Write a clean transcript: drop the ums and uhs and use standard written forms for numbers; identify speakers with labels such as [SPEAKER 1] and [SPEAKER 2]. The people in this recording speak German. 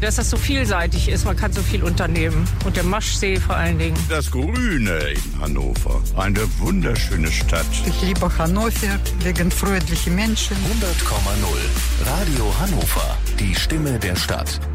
[SPEAKER 1] dass das so vielseitig ist. Man kann so viel unternehmen. Und der Maschsee vor allen Dingen.
[SPEAKER 2] Das Grüne in Hannover. Eine wunderschöne Stadt.
[SPEAKER 3] Ich liebe Hannover wegen freundlichen Menschen.
[SPEAKER 4] 100,0 Radio Hannover. Die Stimme der Stadt.